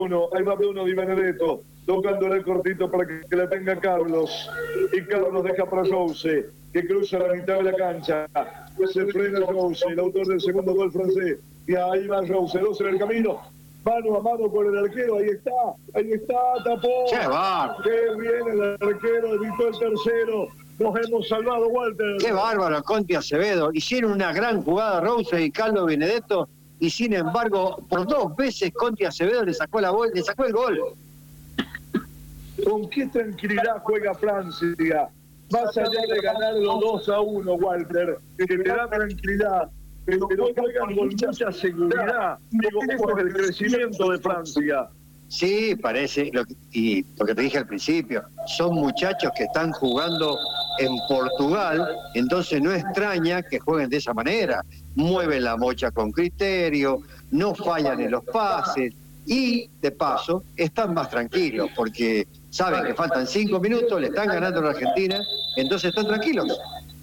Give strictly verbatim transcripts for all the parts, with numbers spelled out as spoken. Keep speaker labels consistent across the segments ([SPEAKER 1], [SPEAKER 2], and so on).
[SPEAKER 1] Bruno, ahí va Bruno Di Benedetto, tocándole el cortito para que, que la tenga Carlos. Y Carlos deja para Jose, que cruza la mitad de la cancha. Se frena Jose, el autor del segundo gol francés. Y ahí va Jose, dos en el camino. Mano a mano con el arquero, ahí está, ahí está, tapó.
[SPEAKER 2] ¡Qué bárbaro!
[SPEAKER 1] ¡Qué bien el arquero! Evitó el tercero. Nos hemos salvado, Walter.
[SPEAKER 2] ¡Qué bárbaro, Conti Acevedo! Hicieron una gran jugada Rose y Carlos Benedetto, y sin embargo, por dos veces Conti Acevedo le sacó la gol, le sacó el gol.
[SPEAKER 1] ¿Con qué tranquilidad juega Francia? Más allá de ganarlo dos a uno, Walter, que te da tranquilidad, pero juegan con mucha seguridad. Digo, esto es el crecimiento de Francia.
[SPEAKER 2] Sí, parece, lo que, y lo que te dije al principio, son muchachos que están jugando en Portugal, entonces no extraña que jueguen de esa manera. Mueven la mocha con criterio, no fallan en los pases y, de paso, están más tranquilos porque saben que faltan cinco minutos, le están ganando a la Argentina, entonces están tranquilos.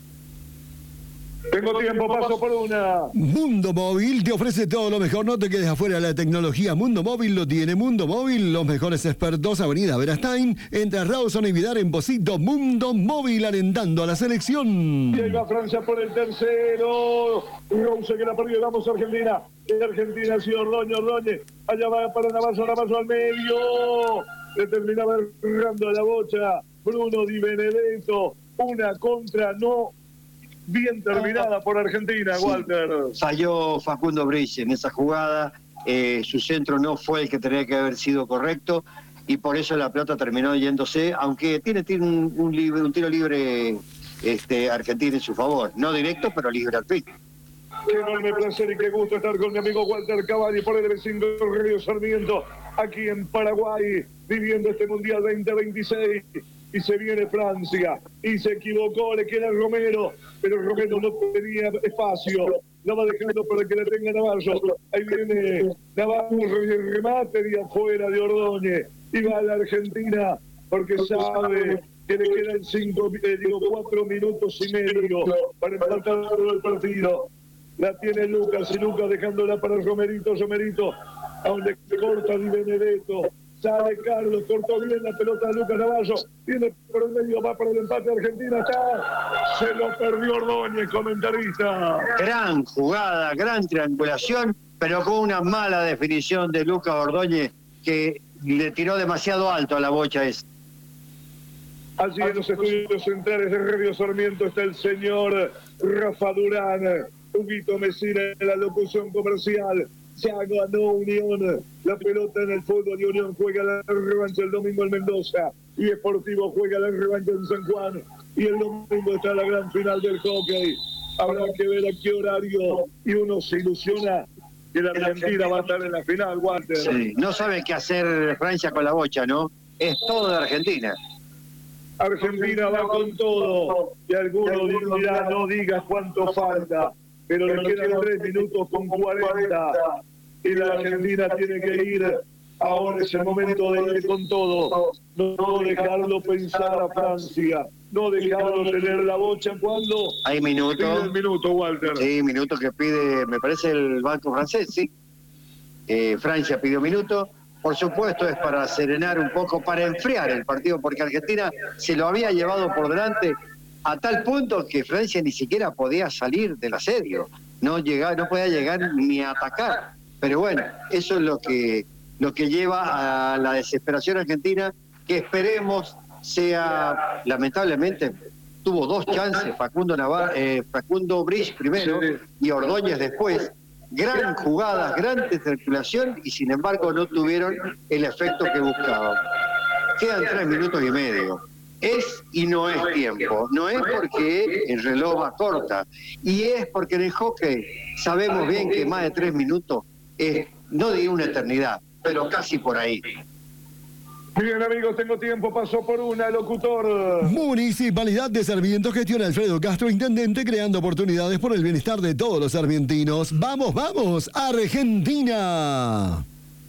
[SPEAKER 1] Tengo tiempo, paso por una.
[SPEAKER 3] Mundo Móvil te ofrece todo lo mejor, no te quedes afuera de la tecnología. Mundo Móvil lo tiene. Mundo Móvil, los mejores expertos, Avenida Verastain, entre Rawson y Vidar en Pocito. Mundo Móvil alentando a la selección.
[SPEAKER 1] Llega Francia por el tercero. Rose que la perdió, vamos a Argentina. Argentina, sí, Ordóñez, Ordóñez. Allá va para Navazo, Navazo al medio. Le terminaba errando a la bocha. Bruno Di Benedetto. Una contra, no bien terminada por Argentina, sí. Walter.
[SPEAKER 2] Falló Facundo Brice en esa jugada, eh, su centro no fue el que tenía que haber sido correcto y por eso la pelota terminó yéndose, aunque tiene, tiene un, un, libre, un tiro libre este, Argentina en su favor, no directo, pero libre al fin.
[SPEAKER 1] Qué enorme placer y qué gusto estar con mi amigo Walter Cavalli por el vecino Radio Sarmiento, aquí en Paraguay, viviendo este Mundial veinte veintiséis. Y se viene Francia, y se equivocó, le queda Romero, pero Romero no tenía espacio, no va dejando para que le tenga Navarro. Ahí viene Navarro y el remate de afuera de Ordóñez, y va a la Argentina, porque sabe que le quedan cinco, eh, digo, cuatro minutos y medio para empatar el partido. La tiene Lucas, y Lucas dejándola para Romerito, Romerito, a donde corta Di Benedetto. Sale Carlos, cortó bien la pelota de Lucas Navarro, viene por el medio, va para el empate de Argentina, está, se lo perdió Ordóñez, comentarista.
[SPEAKER 2] Gran jugada, gran triangulación, pero con una mala definición de Lucas Ordóñez que le tiró demasiado alto a la bocha esa.
[SPEAKER 1] Allí en los estudios centrales de Radio Sarmiento está el señor Rafa Durán, Huguito Mesina en la locución comercial. Ya ganó Unión, la pelota en el fútbol de Unión juega la revancha el domingo en Mendoza y Sportivo juega la revancha en San Juan y el domingo está la gran final del hockey. Habrá que ver a qué horario y uno se ilusiona que la Argentina va a estar en la final, Walter.
[SPEAKER 2] Sí, no sabe qué hacer Francia con la bocha, ¿no? Es todo de Argentina.
[SPEAKER 1] Argentina va con todo y algunos dirán, no digas cuánto falta, pero le quedan tres minutos con cuarenta y la Argentina tiene que ir. Ahora es el momento de ir con todo, no dejarlo pensar a Francia, no dejarlo tener la bocha cuando
[SPEAKER 2] hay minutos.
[SPEAKER 1] Pide el minuto, Walter.
[SPEAKER 2] Sí, minuto que pide, me parece, el banco francés, sí. Eh, Francia pidió minuto. Por supuesto es para serenar un poco, para enfriar el partido, porque Argentina se lo había llevado por delante a tal punto que Francia ni siquiera podía salir del asedio, no llegaba, no podía llegar ni a atacar. Pero bueno, eso es lo que lo que lleva a la desesperación argentina, que esperemos sea, lamentablemente, tuvo dos chances, Facundo Navarro, eh, Facundo Brice primero y Ordóñez después. Gran jugadas, gran circulación y sin embargo no tuvieron el efecto que buscaban. Quedan tres minutos y medio. Es y no es tiempo. No es porque el reloj va corta. Y es porque en el hockey sabemos bien que más de tres minutos es, no digo una eternidad, pero casi por ahí.
[SPEAKER 1] Bien, amigos, tengo tiempo, paso por una, locutor.
[SPEAKER 3] Municipalidad de Sarmiento gestiona Alfredo Castro, intendente, creando oportunidades por el bienestar de todos los sarmientinos. ¡Vamos, vamos, Argentina!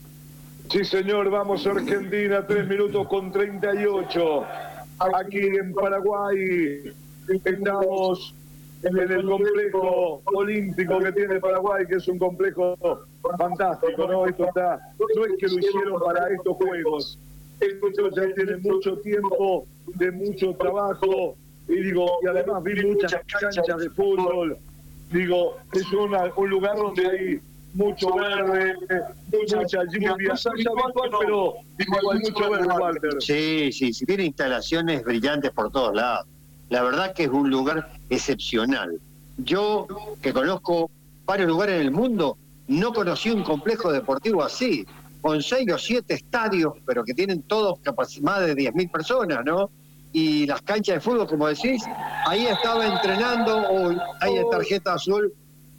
[SPEAKER 1] Sí, señor, vamos a Argentina, tres minutos con treinta y ocho. Aquí en Paraguay estamos en el complejo olímpico que tiene Paraguay, que es un complejo fantástico, ¿no? Esto está, no es que lo hicieron para estos juegos, esto ya tiene mucho tiempo, de mucho trabajo, y digo, y además vi muchas canchas de fútbol, digo, es una, un lugar donde hay mucho verde, mucha lluvia, es habitual, pero digo, hay mucho verde, Walter.
[SPEAKER 2] Sí, sí, sí, tiene instalaciones brillantes por todos lados. La verdad que es un lugar excepcional. Yo, que conozco varios lugares en el mundo, no conocí un complejo deportivo así, con seis o siete estadios, pero que tienen todos capacidad más de diez mil personas, ¿no? Y las canchas de fútbol, como decís, ahí estaba entrenando, hoy hay tarjeta azul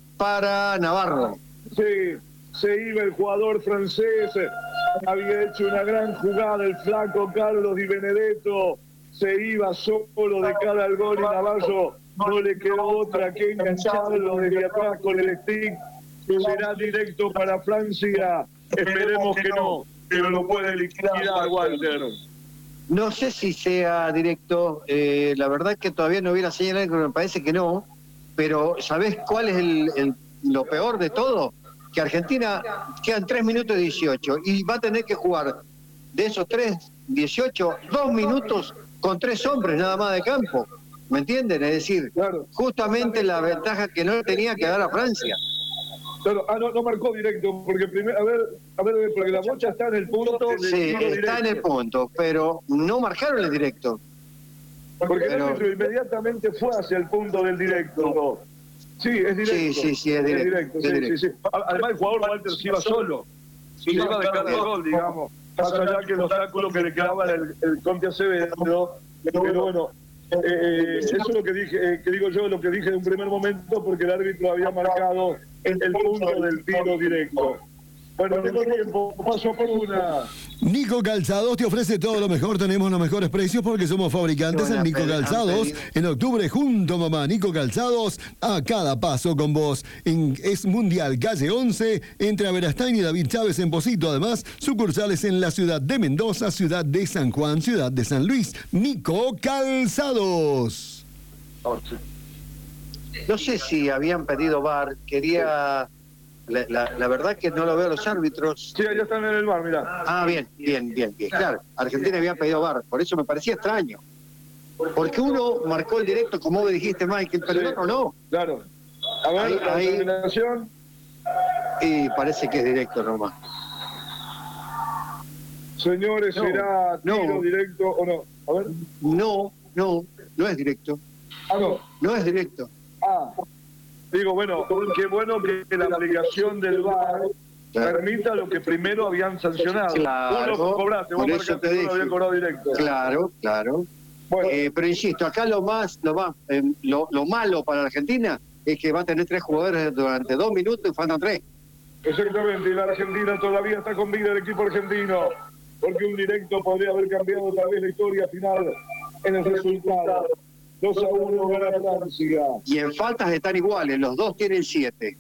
[SPEAKER 2] para Navarro.
[SPEAKER 1] Sí, se iba el jugador francés, había hecho una gran jugada el flaco Carlos Di Benedetto, se iba solo de cara al gol y Navarro no le quedó otra que engancharlo desde atrás con el stick. Será directo para Francia, esperemos que no, pero lo puede liquidar Walter.
[SPEAKER 2] No sé si sea directo, eh, la verdad que todavía no hubiera señalado, pero me parece que no, pero ¿sabés cuál es el, el, lo peor de todo? Que Argentina quedan tres minutos dieciocho y va a tener que jugar de esos tres, dieciocho, dos minutos con tres hombres nada más de campo, ¿me entienden? Es decir, claro, justamente la ventaja que no tenía que dar a Francia.
[SPEAKER 1] Claro, ah, no, no marcó directo, porque primero, a ver, a ver, porque la bocha está en el punto.
[SPEAKER 2] Sí, está directo en el punto, pero no marcaron el directo.
[SPEAKER 1] Porque pero... el árbitro inmediatamente fue hacia el punto del directo. Sí, es directo.
[SPEAKER 2] Sí, sí, sí, es directo.
[SPEAKER 1] Es directo,
[SPEAKER 2] es
[SPEAKER 1] sí,
[SPEAKER 2] directo.
[SPEAKER 1] Sí, sí. Además, el jugador Walter se iba solo. Se iba de cara al gol, digamos. Más allá que el obstáculo que le quedaba el, el Conte Acevedo. Pero bueno, eh, eso es lo que dije, eh, que digo yo, lo que dije en un primer momento, porque el árbitro había marcado el, el punto del tiro directo. Bueno, tengo tiempo, paso por una.
[SPEAKER 3] Nico Calzados te ofrece todo lo mejor. Tenemos los mejores precios porque somos fabricantes en Nico Calzados. En octubre, junto mamá Nico Calzados, a cada paso con vos. En, es Mundial, calle once, entre Aberastain y David Chávez en Pocito. Además, sucursales en la ciudad de Mendoza, ciudad de San Juan, ciudad de San Luis. Nico Calzados.
[SPEAKER 2] No sé si habían pedido V A R, quería... La, la, la verdad que no lo veo a los árbitros.
[SPEAKER 1] Sí, ya están en el V A R, mirá.
[SPEAKER 2] Ah, bien, bien, bien, bien. Claro, Argentina había pedido V A R, por eso me parecía extraño. Porque uno marcó el directo, como vos dijiste, Michael, pero sí, el otro no.
[SPEAKER 1] Claro. A ver, ahí, la ahí, determinación.
[SPEAKER 2] Y parece que es directo nomás.
[SPEAKER 1] Señores, no, ¿será tiro
[SPEAKER 2] no,
[SPEAKER 1] directo o no? A ver.
[SPEAKER 2] No, no, no es directo.
[SPEAKER 1] Ah, no.
[SPEAKER 2] No es directo.
[SPEAKER 1] Ah. Digo, bueno, qué bueno que la aplicación del V A R claro. permita lo que primero habían sancionado.
[SPEAKER 2] Claro,
[SPEAKER 1] vos lo cobraste, vos marcaste, vos lo habían cobrado directo.
[SPEAKER 2] Claro, claro. Bueno. Eh, pero insisto, acá lo más, lo más, eh, lo, lo malo para Argentina es que va a tener tres jugadores durante dos minutos y faltan tres.
[SPEAKER 1] Exactamente, y la Argentina todavía está con vida, el equipo argentino, porque un directo podría haber cambiado tal vez la historia final en el resultado. dos a uno gana Francia.
[SPEAKER 2] Y en faltas están iguales, los dos tienen siete.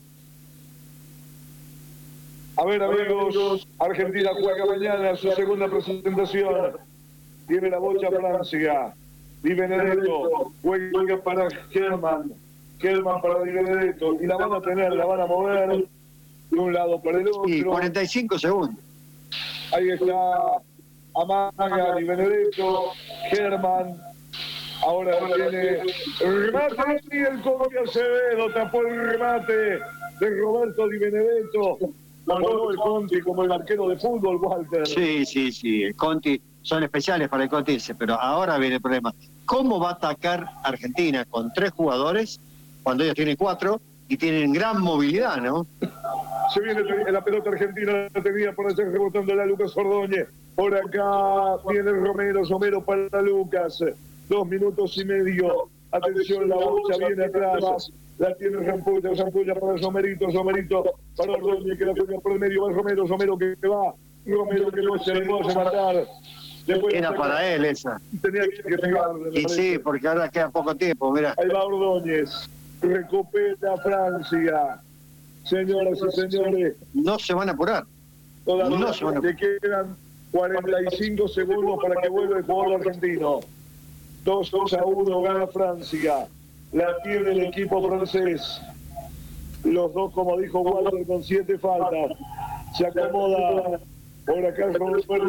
[SPEAKER 1] A ver, amigos, Argentina juega mañana su segunda presentación. Tiene la bocha Francia. Di Benedetto juega para Germán. Germán para Di Benedetto. Y la van a tener, la van a mover de un lado para el otro.
[SPEAKER 2] Y cuarenta y cinco segundos.
[SPEAKER 1] Ahí está Amaga, Di Benedetto, Germán. Ahora tiene remate y el Conte Acevedo tapó el remate de Roberto Di Benedetto. Ganó el Conte como el arquero de fútbol, Walter.
[SPEAKER 2] Sí, sí, sí. El Conte son especiales para el Conte, pero ahora viene el problema. ¿Cómo va a atacar Argentina con tres jugadores cuando ellos tienen cuatro y tienen gran movilidad, no?
[SPEAKER 1] Se viene la pelota argentina, la tenía por allá rebotando la Lucas Ordóñez. Por acá viene Romero, Romero para Lucas. Dos minutos y medio. Atención, la bocha viene atrás. La tiene Rampulla, Rampulla para Romerito, Romerito para Ordóñez, que la juega por el medio. Va Romero, Romero que va. Romero que no se le puede matar.
[SPEAKER 2] Después era para él esa.
[SPEAKER 1] Tenía que pegarle.
[SPEAKER 2] Y sí, porque ahora queda poco tiempo, mira.
[SPEAKER 1] Ahí va Ordóñez. Recupera Francia. Señoras y señores.
[SPEAKER 2] No se van a apurar.
[SPEAKER 1] Todavía no se van a apurar. Le quedan cuarenta y cinco segundos para que vuelva el jugador argentino. dos a uno gana Francia. La tiene el equipo francés. Los dos, como dijo Walter, con siete faltas. Se acomoda por acá el Roberto